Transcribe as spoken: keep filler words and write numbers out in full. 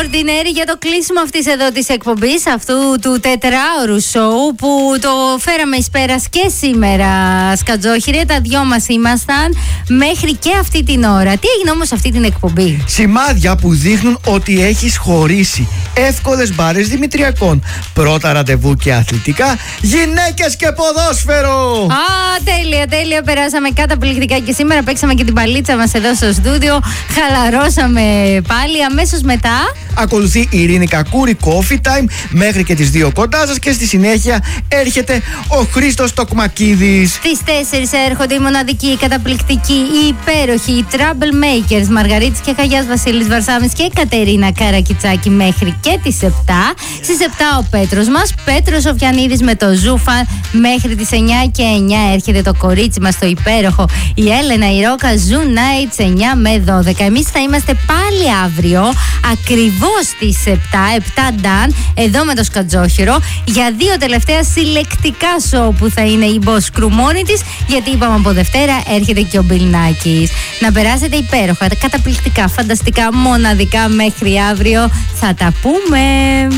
Ordinary για το κλείσιμο αυτής εδώ της εκπομπής, αυτού του τετράωρου σοου που το φέραμε εις πέρας και σήμερα, Σκατζόχυρε. Τα δυο μας ήμασταν μέχρι και αυτή την ώρα. Τι έγινε όμως αυτή την εκπομπή? Σημάδια που δείχνουν ότι έχεις χωρίσει. Εύκολες μπάρες Δημητριακών. Πρώτα ραντεβού και αθλητικά. Γυναίκες και ποδόσφαιρο. Α, τέλεια, τέλεια. Περάσαμε καταπληκτικά και σήμερα παίξαμε και την παλίτσα μας εδώ στο στούντιο. Χαλαρώσαμε πάλι. Αμέσως μετά ακολουθεί η Ειρήνη Κακούρη, Coffee Time, μέχρι και τις δύο κοντά σας, και στη συνέχεια έρχεται ο Χρήστος Τοκμακίδης. Στις τέσσερις έρχονται οι μοναδικοί, οι καταπληκτικοί, οι υπέροχοι, οι Troublemakers, Μαργαρίτης και Χαγιάς, Βασίλης Βαρσάμης και Κατερίνα Καρακιτσάκη μέχρι και τις επτά. Στις επτά ο Πέτρος μας, Πέτρος Σοφιανίδης με το Ζούφαν, μέχρι τις εννιά και εννιά έρχεται το κορίτσι μας το υπέροχο, η Έλενα η Ρόκα, Zoo Nights εννιά με δώδεκα. Εμείς θα είμαστε πάλι αύριο ακριβώς στις επτά, επτά Νταν, εδώ με το Σκατζόχυρο, για δύο τελευταία συλλεκτικά σοου που θα είναι η Boss Crew μόνη της, γιατί είπαμε από Δευτέρα έρχεται και ο Μπιλνάκης. Να περάσετε υπέροχα, καταπληκτικά, φανταστικά, μοναδικά μέχρι αύριο. Θα τα πούμε.